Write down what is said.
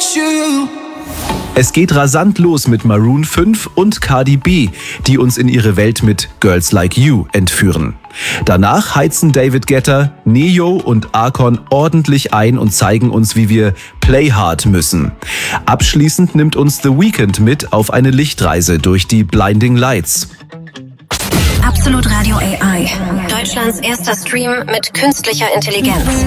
Es geht rasant los mit Maroon 5 und Cardi B, die uns in ihre Welt mit Girls Like You entführen. Danach heizen David Guetta, Neo und Akon ordentlich ein und zeigen uns, wie wir Play Hard müssen. Abschließend nimmt uns The Weeknd mit auf eine Lichtreise durch die Blinding Lights. Absolut Radio AI. Deutschlands erster Stream mit künstlicher Intelligenz.